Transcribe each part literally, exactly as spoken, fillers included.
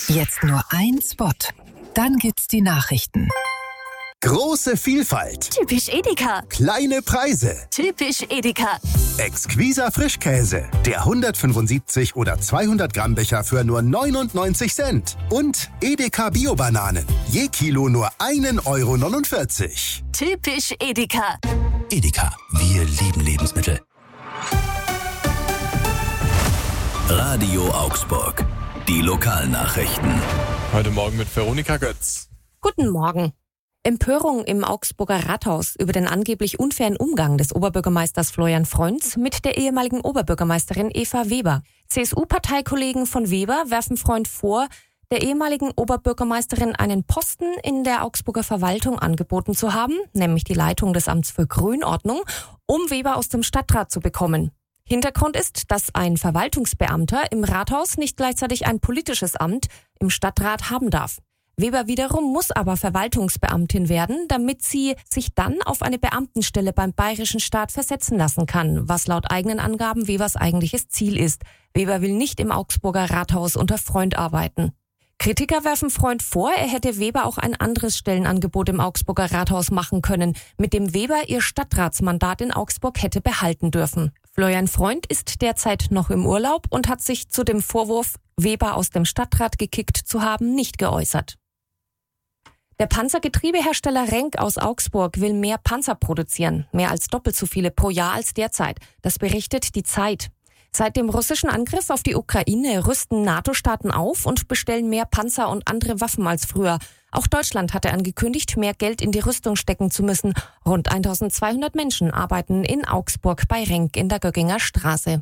Jetzt nur ein Spot. Dann gibt's die Nachrichten. Große Vielfalt. Typisch Edeka. Kleine Preise. Typisch Edeka. Exquiser Frischkäse. Der hundertfünfundsiebzig oder zweihundert Gramm Becher für nur neunundneunzig Cent. Und Edeka Bio-Bananen. Je Kilo nur ein Euro neunundvierzig. Typisch Edeka. Edeka, wir lieben Lebensmittel. Radio Augsburg. Die Lokalnachrichten. Heute Morgen mit Veronika Götz. Guten Morgen. Empörung im Augsburger Rathaus über den angeblich unfairen Umgang des Oberbürgermeisters Florian Freund mit der ehemaligen Oberbürgermeisterin Eva Weber. C S U-Parteikollegen von Weber werfen Freund vor, der ehemaligen Oberbürgermeisterin einen Posten in der Augsburger Verwaltung angeboten zu haben, nämlich die Leitung des Amts für Grünordnung, um Weber aus dem Stadtrat zu bekommen. Hintergrund ist, dass ein Verwaltungsbeamter im Rathaus nicht gleichzeitig ein politisches Amt im Stadtrat haben darf. Weber wiederum muss aber Verwaltungsbeamtin werden, damit sie sich dann auf eine Beamtenstelle beim bayerischen Staat versetzen lassen kann, was laut eigenen Angaben Webers eigentliches Ziel ist. Weber will nicht im Augsburger Rathaus unter Freund arbeiten. Kritiker werfen Freund vor, er hätte Weber auch ein anderes Stellenangebot im Augsburger Rathaus machen können, mit dem Weber ihr Stadtratsmandat in Augsburg hätte behalten dürfen. Florian Freund ist derzeit noch im Urlaub und hat sich zu dem Vorwurf, Weber aus dem Stadtrat gekickt zu haben, nicht geäußert. Der Panzergetriebehersteller Renk aus Augsburg will mehr Panzer produzieren, mehr als doppelt so viele pro Jahr als derzeit. Das berichtet die Zeit. Seit dem russischen Angriff auf die Ukraine rüsten NATO-Staaten auf und bestellen mehr Panzer und andere Waffen als früher. Auch Deutschland hatte angekündigt, mehr Geld in die Rüstung stecken zu müssen. Rund eintausendzweihundert Menschen arbeiten in Augsburg bei Renk in der Gögginger Straße.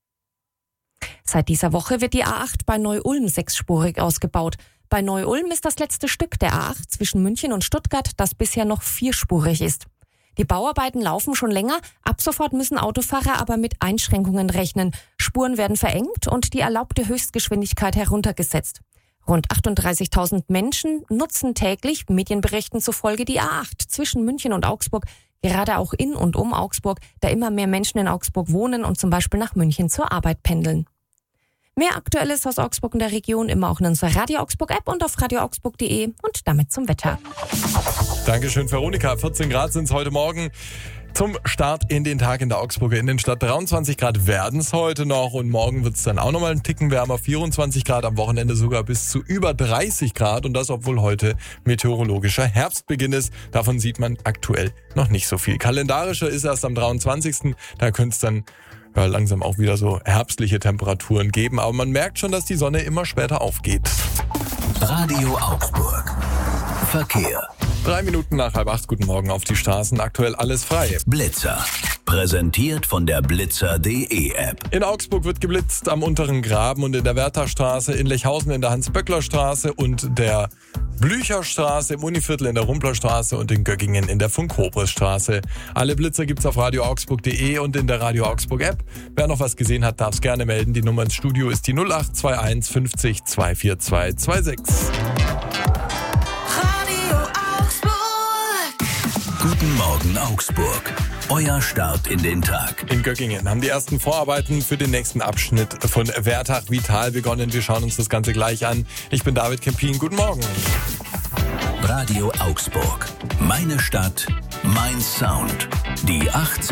Seit dieser Woche wird die A acht bei Neu-Ulm sechsspurig ausgebaut. Bei Neu-Ulm ist das letzte Stück der A acht zwischen München und Stuttgart, das bisher noch vierspurig ist. Die Bauarbeiten laufen schon länger, ab sofort müssen Autofahrer aber mit Einschränkungen rechnen. Spuren werden verengt und die erlaubte Höchstgeschwindigkeit heruntergesetzt. Rund achtunddreißigtausend Menschen nutzen täglich, Medienberichten zufolge, die A acht zwischen München und Augsburg, gerade auch in und um Augsburg, da immer mehr Menschen in Augsburg wohnen und zum Beispiel nach München zur Arbeit pendeln. Mehr Aktuelles aus Augsburg und der Region immer auch in unserer Radio Augsburg App und auf radio augsburg punkt de und damit zum Wetter. Dankeschön, Veronika. vierzehn Grad sind es heute Morgen. Zum Start in den Tag in der Augsburger Innenstadt. dreiundzwanzig Grad werden es heute noch und morgen wird es dann auch nochmal einen Ticken wärmer. vierundzwanzig Grad, am Wochenende sogar bis zu über dreißig Grad und das, obwohl heute meteorologischer Herbstbeginn ist. Davon sieht man aktuell noch nicht so viel. Kalendarischer ist erst am dreiundzwanzigsten Da könnte es dann ja, langsam auch wieder so herbstliche Temperaturen geben. Aber man merkt schon, dass die Sonne immer später aufgeht. Radio Augsburg. Verkehr. Drei Minuten nach halb acht, guten Morgen auf die Straßen. Aktuell alles frei. Blitzer. Präsentiert von der blitzer punkt de App. In Augsburg wird geblitzt am Unteren Graben und in der Wertherstraße, in Lechhausen in der Hans-Böckler-Straße und der Blücherstraße, im Univiertel in der Rumplerstraße und in Göggingen in der Funk-Hobres-Straße. Alle Blitzer gibt's auf radio augsburg punkt de und in der Radio Augsburg App. Wer noch was gesehen hat, darf es gerne melden. Die Nummer ins Studio ist die null acht zwei eins fünfzig zwei vier zwei zwei sechs. Guten Morgen Augsburg. Euer Start in den Tag. In Göggingen haben die ersten Vorarbeiten für den nächsten Abschnitt von Wertach-Vital begonnen. Wir schauen uns das Ganze gleich an. Ich bin David Kempin. Guten Morgen. Radio Augsburg. Meine Stadt, mein Sound. Die achtzig